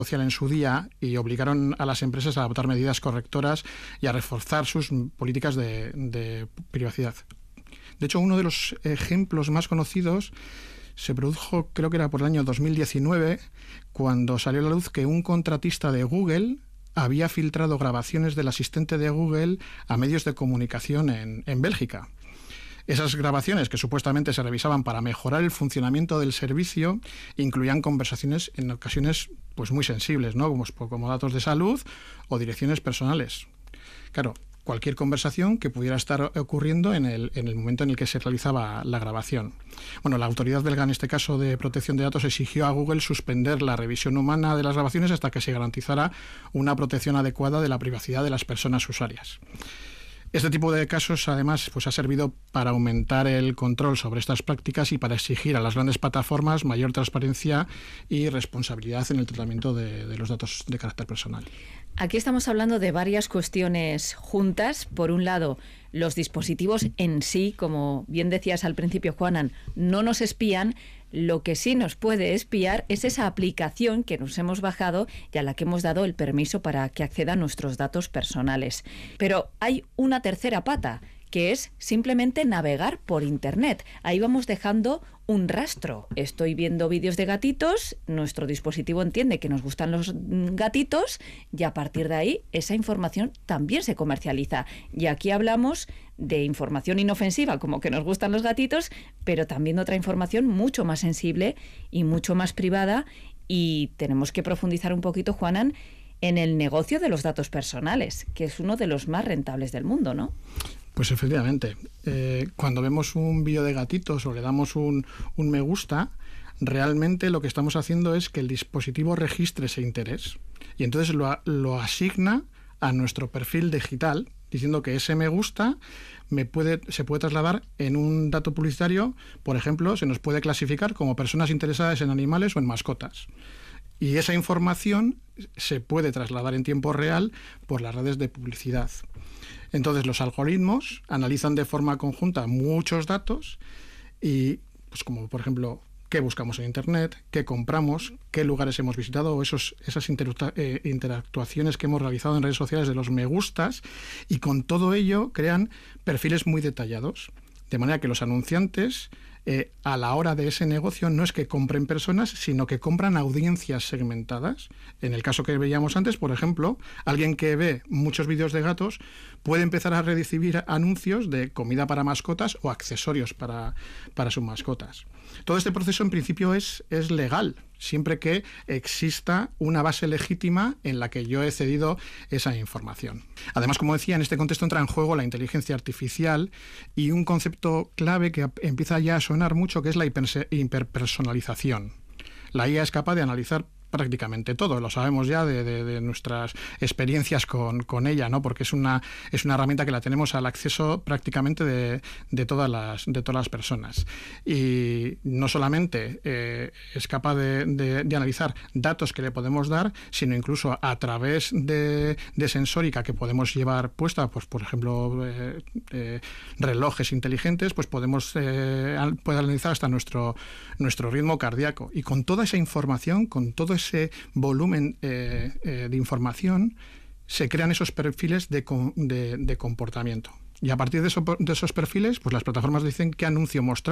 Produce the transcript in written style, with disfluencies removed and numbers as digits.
social en su día y obligaron a las empresas a adoptar medidas correctoras y a reforzar sus políticas de privacidad. De hecho, uno de los ejemplos más conocidos se produjo, creo que era por el año 2019, cuando salió a la luz que un contratista de Google había filtrado grabaciones del asistente de Google a medios de comunicación en Bélgica. Esas grabaciones, que supuestamente se revisaban para mejorar el funcionamiento del servicio, incluían conversaciones en ocasiones pues muy sensibles, ¿no? como datos de salud o direcciones personales. Claro, cualquier conversación que pudiera estar ocurriendo en el momento en el que se realizaba la grabación. Bueno, la autoridad belga, en este caso de protección de datos, exigió a Google suspender la revisión humana de las grabaciones hasta que se garantizara una protección adecuada de la privacidad de las personas usuarias. Este tipo de casos, además, pues ha servido para aumentar el control sobre estas prácticas y para exigir a las grandes plataformas mayor transparencia y responsabilidad en el tratamiento de los datos de carácter personal. Aquí estamos hablando de varias cuestiones juntas. Por un lado, los dispositivos en sí, como bien decías al principio, Juanan, no nos espían. Lo que sí nos puede espiar es esa aplicación que nos hemos bajado y a la que hemos dado el permiso para que acceda a nuestros datos personales. Pero hay una tercera pata, que es simplemente navegar por Internet. Ahí vamos dejando un rastro. Estoy viendo vídeos de gatitos, nuestro dispositivo entiende que nos gustan los gatitos y a partir de ahí esa información también se comercializa. Y aquí hablamos de información inofensiva, como que nos gustan los gatitos, pero también de otra información mucho más sensible y mucho más privada, y tenemos que profundizar un poquito, Juanan, en el negocio de los datos personales, que es uno de los más rentables del mundo, ¿no? Pues efectivamente, cuando vemos un vídeo de gatitos o le damos un me gusta, realmente lo que estamos haciendo es que el dispositivo registre ese interés y entonces lo asigna a nuestro perfil digital, diciendo que ese me gusta se puede trasladar en un dato publicitario. Por ejemplo, se nos puede clasificar como personas interesadas en animales o en mascotas. Y esa información se puede trasladar en tiempo real por las redes de publicidad. Entonces los algoritmos analizan de forma conjunta muchos datos y, pues como por ejemplo, qué buscamos en Internet, qué compramos, qué lugares hemos visitado, o esas interactuaciones que hemos realizado en redes sociales de los me gustas, y con todo ello crean perfiles muy detallados. De manera que los anunciantes, a la hora de ese negocio, no es que compren personas, sino que compran audiencias segmentadas. En el caso que veíamos antes, por ejemplo, alguien que ve muchos vídeos de gatos puede empezar a recibir anuncios de comida para mascotas o accesorios para sus mascotas. Todo este proceso, en principio, es legal, siempre que exista una base legítima en la que yo he cedido esa información. Además, como decía, en este contexto entra en juego la inteligencia artificial y un concepto clave que empieza ya a sonar mucho, que es la hiperpersonalización. La IA es capaz de analizar prácticamente todo, lo sabemos ya de nuestras experiencias con ella, ¿no? Porque es una herramienta que la tenemos al acceso prácticamente de todas las personas. Y no solamente es capaz de analizar datos que le podemos dar, sino incluso a través de sensórica que podemos llevar puesta, pues por ejemplo relojes inteligentes, pues puede analizar hasta nuestro ritmo cardíaco. Y con toda esa información, con todo ese volumen de información, se crean esos perfiles de comportamiento. Y a partir de esos perfiles, pues las plataformas dicen qué anuncio mostrar